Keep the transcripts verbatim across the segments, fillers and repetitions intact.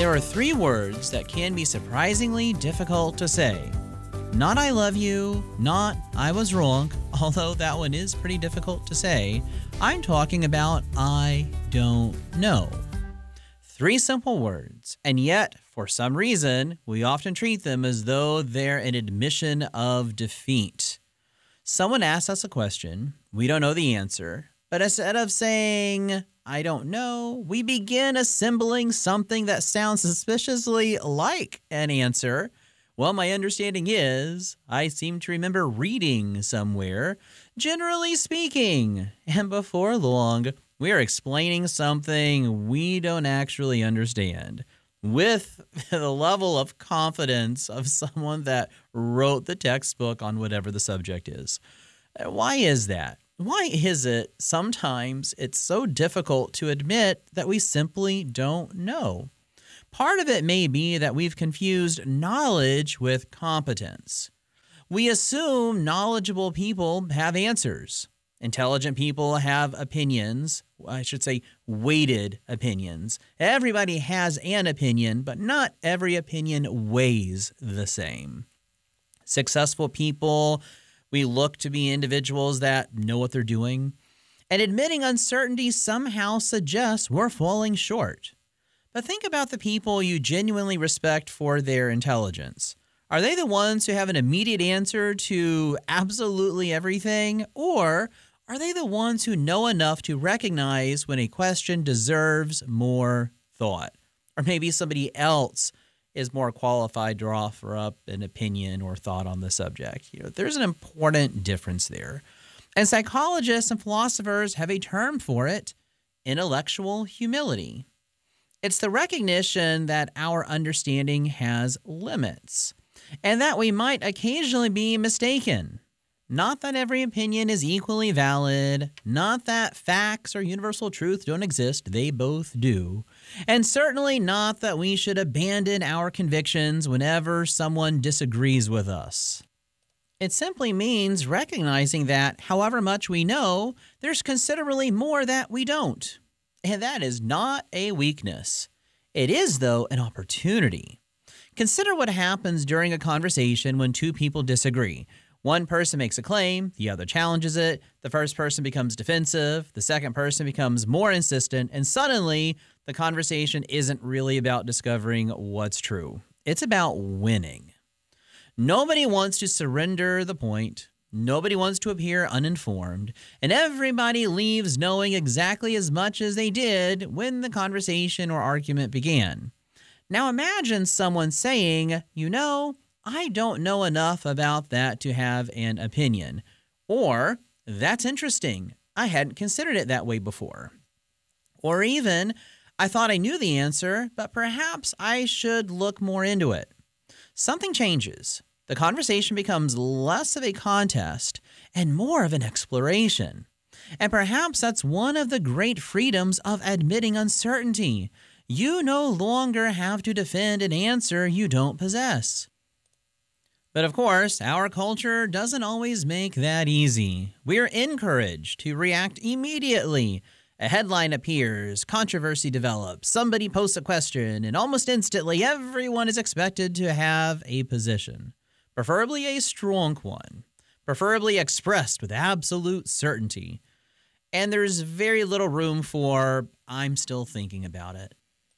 There are three words that can be surprisingly difficult to say. Not I love you, not I was wrong, although that one is pretty difficult to say. I'm talking about I don't know. Three simple words, and yet, for some reason, we often treat them as though they're an admission of defeat. Someone asks us a question, we don't know the answer, but instead of saying, I don't know, we begin assembling something that sounds suspiciously like an answer. Well, my understanding is, I seem to remember reading somewhere, generally speaking, and before long, we are explaining something we don't actually understand with the level of confidence of someone that wrote the textbook on whatever the subject is. Why is that? Why is it sometimes it's so difficult to admit that we simply don't know? Part of it may be that we've confused knowledge with competence. We assume knowledgeable people have answers. Intelligent people have opinions. I should say weighted opinions. Everybody has an opinion, but not every opinion weighs the same. Successful people, we look to be individuals that know what they're doing. And admitting uncertainty somehow suggests we're falling short. But think about the people you genuinely respect for their intelligence. Are they the ones who have an immediate answer to absolutely everything? Or are they the ones who know enough to recognize when a question deserves more thought? Or maybe somebody else is more qualified to offer up an opinion or thought on the subject. You know, there's an important difference there. And psychologists and philosophers have a term for it, intellectual humility. It's the recognition that our understanding has limits and that we might occasionally be mistaken. Not that every opinion is equally valid, not that facts or universal truth don't exist, they both do, and certainly not that we should abandon our convictions whenever someone disagrees with us. It simply means recognizing that however much we know, there's considerably more that we don't. And that is not a weakness. It is, though, an opportunity. Consider what happens during a conversation when two people disagree. One person makes a claim, the other challenges it, the first person becomes defensive, the second person becomes more insistent, and suddenly the conversation isn't really about discovering what's true. It's about winning. Nobody wants to surrender the point. Nobody wants to appear uninformed, and everybody leaves knowing exactly as much as they did when the conversation or argument began. Now imagine someone saying, you know, I don't know enough about that to have an opinion. Or, that's interesting. I hadn't considered it that way before. Or even, I thought I knew the answer, but perhaps I should look more into it. Something changes. The conversation becomes less of a contest and more of an exploration. And perhaps that's one of the great freedoms of admitting uncertainty. You no longer have to defend an answer you don't possess. But of course, our culture doesn't always make that easy. We're encouraged to react immediately. A headline appears, controversy develops, somebody posts a question, and almost instantly everyone is expected to have a position. Preferably a strong one, preferably expressed with absolute certainty. And there's very little room for, I'm still thinking about it.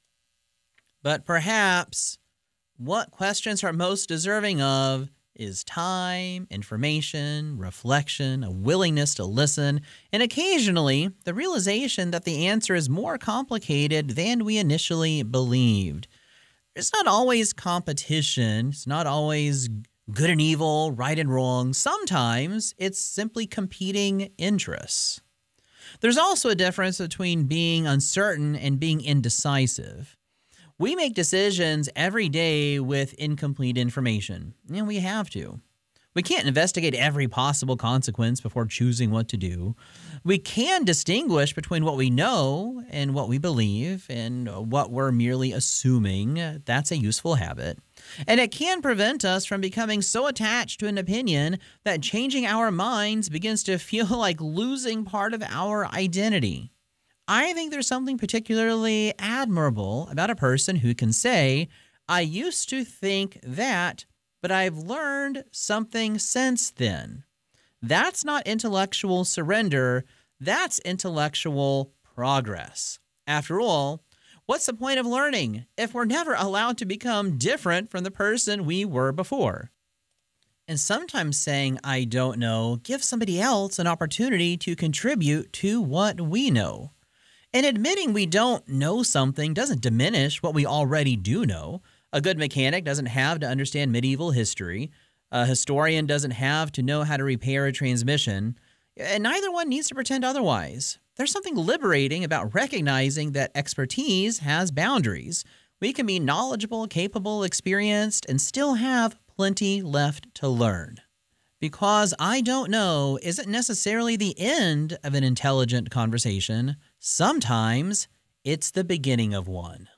But perhaps what questions are most deserving of is time, information, reflection, a willingness to listen, and occasionally the realization that the answer is more complicated than we initially believed. It's not always competition. It's not always good and evil, right and wrong. Sometimes it's simply competing interests. There's also a difference between being uncertain and being indecisive. We make decisions every day with incomplete information, and we have to. We can't investigate every possible consequence before choosing what to do. We can distinguish between what we know and what we believe and what we're merely assuming. That's a useful habit. And it can prevent us from becoming so attached to an opinion that changing our minds begins to feel like losing part of our identity. I think there's something particularly admirable about a person who can say, I used to think that, but I've learned something since then. That's not intellectual surrender, that's intellectual progress. After all, what's the point of learning if we're never allowed to become different from the person we were before? And sometimes saying, I don't know, gives somebody else an opportunity to contribute to what we know. And admitting we don't know something doesn't diminish what we already do know. A good mechanic doesn't have to understand medieval history. A historian doesn't have to know how to repair a transmission. And neither one needs to pretend otherwise. There's something liberating about recognizing that expertise has boundaries. We can be knowledgeable, capable, experienced, and still have plenty left to learn. Because I don't know isn't necessarily the end of an intelligent conversation. Sometimes it's the beginning of one.